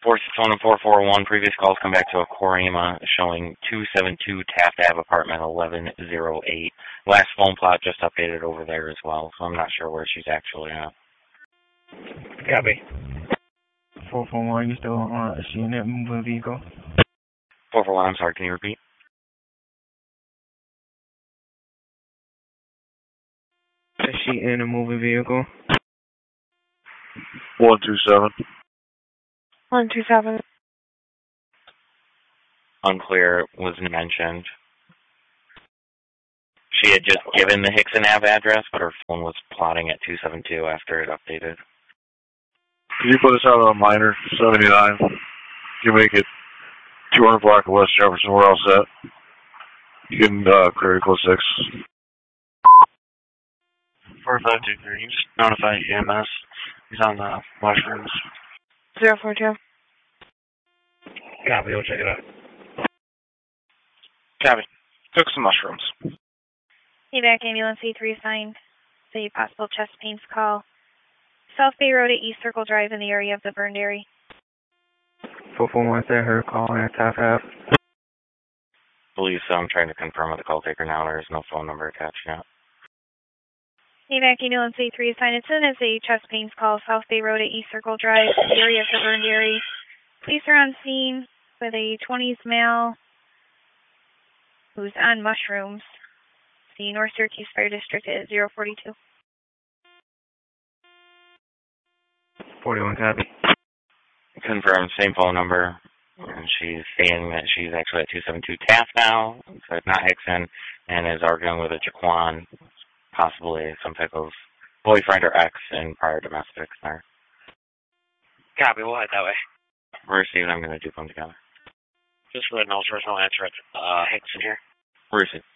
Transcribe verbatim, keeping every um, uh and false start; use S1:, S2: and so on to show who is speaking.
S1: four six one and four four one, previous calls come back to a Corima showing two seven two Taft Ave, apartment eleven oh eight. Last phone plot just updated over there as well, so I'm not sure where she's actually at.
S2: Copy. four four one, you still on? Is she in that moving vehicle?
S1: four four one, I'm sorry, can you repeat?
S2: Is she in a moving vehicle?
S3: one two seven.
S4: one two seven.
S1: Unclear, was mentioned. She had just given the Hickson Ave address, but her phone was plotting at two seven two after it updated.
S3: Can you put us out on minor seventy-nine? You make it two hundred block of West Jefferson. We're all set. You can uh, clear equal six.
S5: four five two three, just notify E M S. He's on the mushrooms.
S4: zero four two.
S2: Copy, we'll check it out.
S5: Copy. Took some mushrooms.
S6: Payback ambulance A three assigned. The possible chest pains call. South Bay Road at East Circle Drive in the area of the burned area.
S2: four four one said her call at Taft Ave.
S1: Believe so. I'm trying to confirm with the call taker now. There's no phone number attached yet.
S6: Payback ambulance A three assigned. As soon as a chest pains call, South Bay Road at East Circle Drive, the area of the burned area. Police are on scene with a twenties male who's on mushrooms. The North Syracuse Fire District at zero forty two.
S2: forty-one, copy.
S1: Confirmed, same phone number. And she's saying that she's actually at two seven two Taft now, so it's not Hickson, and is arguing with a Jaquan, possibly some type of boyfriend or ex in prior domestics there.
S5: Copy, we'll head that way.
S1: Receive, I'm going to do them together.
S5: Just for the no personal answer at uh, Hickson here.
S1: Receive.